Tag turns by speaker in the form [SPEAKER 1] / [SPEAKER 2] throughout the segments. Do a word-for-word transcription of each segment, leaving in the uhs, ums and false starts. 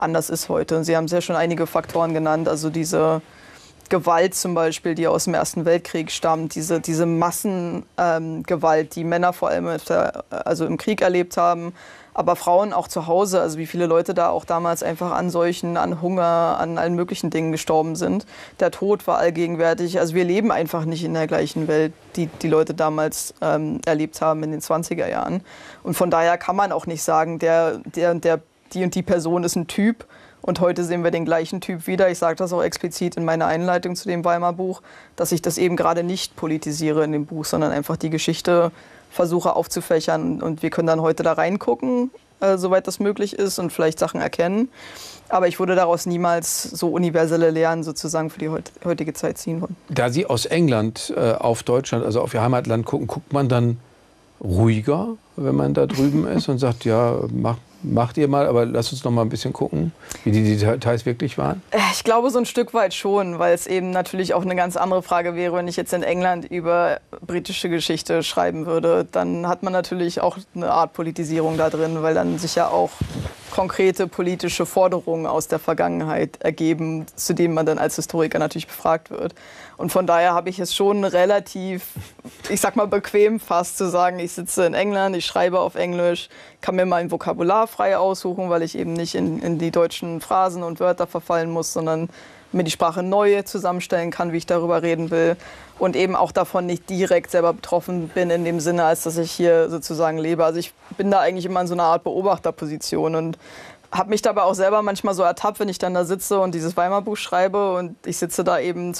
[SPEAKER 1] anders ist heute. Und Sie haben ja schon einige Faktoren genannt, also diese Gewalt zum Beispiel, die aus dem Ersten Weltkrieg stammt, diese, diese Massengewalt, ähm, die Männer vor allem der, also im Krieg erlebt haben, aber Frauen auch zu Hause, also wie viele Leute da auch damals einfach an Seuchen, an Hunger, an allen möglichen Dingen gestorben sind. Der Tod war allgegenwärtig. Also wir leben einfach nicht in der gleichen Welt, die die Leute damals ähm, erlebt haben in den zwanziger Jahren. Und von daher kann man auch nicht sagen, der, der, der, die und die Person ist ein Typ. Und heute sehen wir den gleichen Typ wieder. Ich sage das auch explizit in meiner Einleitung zu dem Weimar-Buch, dass ich das eben gerade nicht politisiere in dem Buch, sondern einfach die Geschichte versuche aufzufächern. Und wir können dann heute da reingucken, äh, soweit das möglich ist, und vielleicht Sachen erkennen. Aber ich würde daraus niemals so universelle Lehren sozusagen für die heutige Zeit ziehen wollen.
[SPEAKER 2] Da Sie aus England äh, auf Deutschland, also auf Ihr Heimatland gucken, guckt man dann ruhiger, wenn man da drüben ist und sagt, ja, mach, macht ihr mal, aber lasst uns noch mal ein bisschen gucken, wie die Details wirklich waren?
[SPEAKER 1] Ich glaube, so ein Stück weit schon, weil es eben natürlich auch eine ganz andere Frage wäre, wenn ich jetzt in England über britische Geschichte schreiben würde. Dann hat man natürlich auch eine Art Politisierung da drin, weil dann sich ja auch konkrete politische Forderungen aus der Vergangenheit ergeben, zu denen man dann als Historiker natürlich befragt wird. Und von daher habe ich es schon relativ, ich sag mal bequem fast zu sagen, ich sitze in England, ich schreibe auf Englisch, kann mir mein Vokabular frei aussuchen, weil ich eben nicht in, in die deutschen Phrasen und Wörter verfallen muss, sondern mir die Sprache neu zusammenstellen kann, wie ich darüber reden will. Und eben auch davon nicht direkt selber betroffen bin, in dem Sinne, als dass ich hier sozusagen lebe. Also ich bin da eigentlich immer in so einer Art Beobachterposition und habe mich dabei auch selber manchmal so ertappt, wenn ich dann da sitze und dieses Weimar-Buch schreibe und ich sitze da eben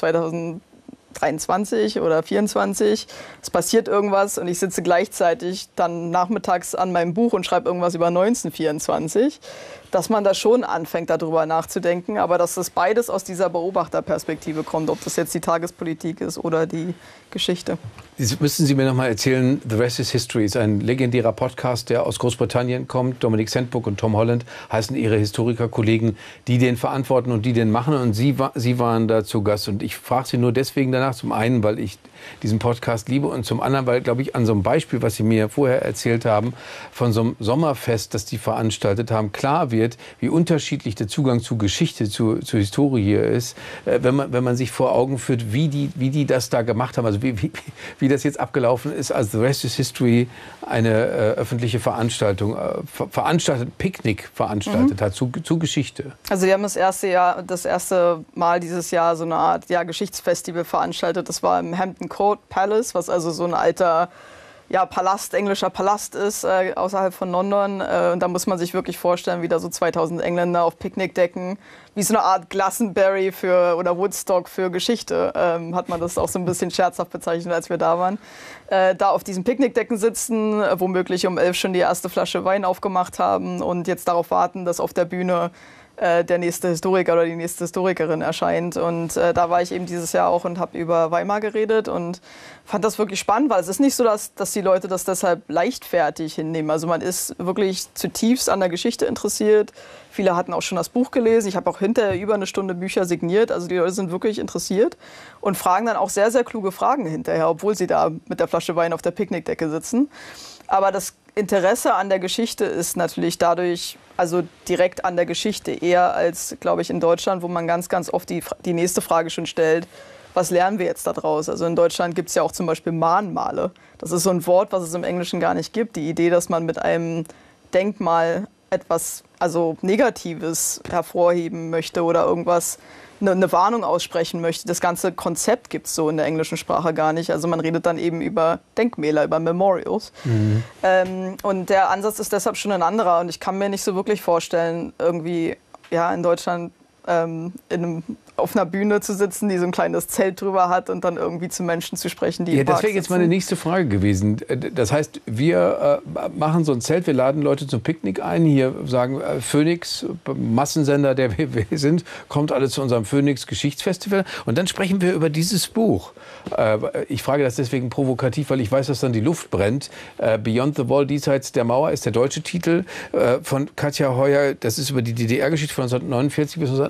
[SPEAKER 1] zweitausenddreiundzwanzig oder vierundzwanzig, es passiert irgendwas und ich sitze gleichzeitig dann nachmittags an meinem Buch und schreibe irgendwas über neunzehnhundertvierundzwanzig, dass man da schon anfängt, darüber nachzudenken, aber dass das beides aus dieser Beobachterperspektive kommt, ob das jetzt die Tagespolitik ist oder die Geschichte.
[SPEAKER 2] Das müssen Sie mir noch mal erzählen. The Rest is History ist ein legendärer Podcast, der aus Großbritannien kommt. Dominic Sandbrook und Tom Holland heißen Ihre Historikerkollegen, die den verantworten und die den machen. Und Sie, Sie waren da zu Gast. Und ich frage Sie nur deswegen danach. Zum einen, weil ich diesen Podcast liebe und zum anderen, weil, glaube ich, an so einem Beispiel, was Sie mir vorher erzählt haben, von so einem Sommerfest, das die veranstaltet haben, klar wird, wie unterschiedlich der Zugang zu Geschichte, zu, zur Historie hier ist, wenn man, wenn man sich vor Augen führt, wie die, wie die das da gemacht haben, also wie, wie, wie das jetzt abgelaufen ist, als The Rest is History eine äh, öffentliche Veranstaltung, äh, ver veranstaltet, Picknick veranstaltet mhm. hat zu, zu Geschichte.
[SPEAKER 1] Also die haben das erste Jahr, das erste Mal dieses Jahr so eine Art ja, Geschichtsfestival veranstaltet. Das war im Hampton Court Palace, was also so ein alter ja, Palast, englischer Palast ist, äh, außerhalb von London. Äh, und da muss man sich wirklich vorstellen, wie da so zweitausend Engländer auf Picknickdecken, wie so eine Art Glastonbury für, oder Woodstock für Geschichte, ähm, hat man das auch so ein bisschen scherzhaft bezeichnet, als wir da waren. Äh, da auf diesen Picknickdecken sitzen, äh, womöglich um elf schon die erste Flasche Wein aufgemacht haben und jetzt darauf warten, dass auf der Bühne der nächste Historiker oder die nächste Historikerin erscheint. Und äh, da war ich eben dieses Jahr auch und habe über Weimar geredet und fand das wirklich spannend, weil es ist nicht so, dass, dass die Leute das deshalb leichtfertig hinnehmen. Also man ist wirklich zutiefst an der Geschichte interessiert. Viele hatten auch schon das Buch gelesen. Ich habe auch hinterher über eine Stunde Bücher signiert. Also die Leute sind wirklich interessiert und fragen dann auch sehr, sehr kluge Fragen hinterher, obwohl sie da mit der Flasche Wein auf der Picknickdecke sitzen. Aber das Interesse an der Geschichte ist natürlich dadurch, also direkt an der Geschichte, eher als, glaube ich, in Deutschland, wo man ganz, ganz oft die, die nächste Frage schon stellt, was lernen wir jetzt daraus? Also in Deutschland gibt es ja auch zum Beispiel Mahnmale. Das ist so ein Wort, was es im Englischen gar nicht gibt. Die Idee, dass man mit einem Denkmal etwas also Negatives hervorheben möchte oder irgendwas, eine, eine Warnung aussprechen möchte. Das ganze Konzept gibt es so in der englischen Sprache gar nicht. Also man redet dann eben über Denkmäler, über Memorials. Mhm. Ähm, und der Ansatz ist deshalb schon ein anderer. Und ich kann mir nicht so wirklich vorstellen, irgendwie ja, in Deutschland ähm, in einem, auf einer Bühne zu sitzen, die so ein kleines Zelt drüber hat und dann irgendwie zu Menschen zu sprechen, die
[SPEAKER 2] ja,
[SPEAKER 1] im Park
[SPEAKER 2] das wäre jetzt meine nächste Frage gewesen. Das heißt, wir äh, machen so ein Zelt, wir laden Leute zum Picknick ein, hier sagen äh, Phoenix, Massensender, der wir, wir sind, kommt alle zu unserem Phoenix Geschichtsfestival und dann sprechen wir über dieses Buch. Äh, ich frage das deswegen provokativ, weil ich weiß, dass dann die Luft brennt. Äh, Beyond the Wall, diesseits der Mauer ist der deutsche Titel äh, von Katja Heuer. Das ist über die D D R-Geschichte von neunzehnhundertneunundvierzig bis neunzehnhundertneunundachtzig.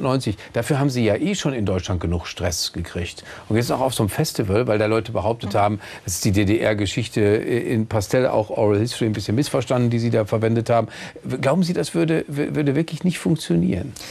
[SPEAKER 2] neunzehnhundertneunzig. Dafür haben Sie ja eh schon in Deutschland genug Stress gekriegt. Und jetzt auch auf so einem Festival, weil da Leute behauptet haben, das ist die D D R-Geschichte in Pastell, auch Oral History, ein bisschen missverstanden, die Sie da verwendet haben. Glauben Sie, das würde, würde wirklich nicht funktionieren?